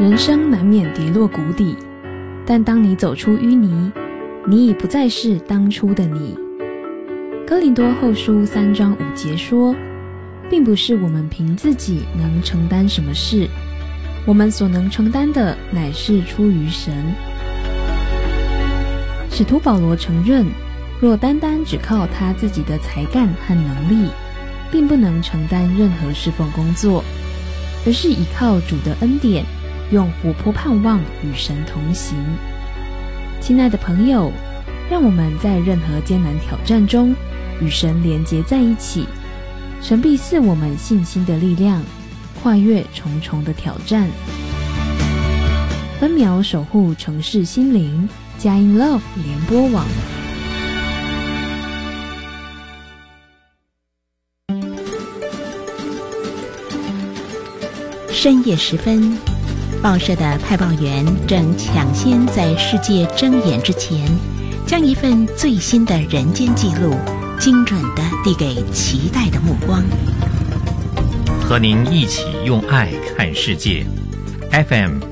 人生难免跌落谷底，但当你走出淤泥，你已不再是当初的你。哥林多后书3章5节说，并不是我们凭自己能承担什么事，我们所能承担的乃是出于神。使徒保罗承认，若单单只靠他自己的才干和能力，并不能承担任何侍奉工作，而是依靠主的恩典，用活泼盼望与神同行。亲爱的朋友，让我们在任何艰难挑战中与神连结在一起，神必赐我们信心的力量，跨越重重的挑战。分秒守护城市心灵，佳音 Love 联播网。 深夜时分，报社的派报员正抢先在世界睁眼之前，将一份最新的人间记录精准地递给期待的目光。 和您一起用爱看世界。FM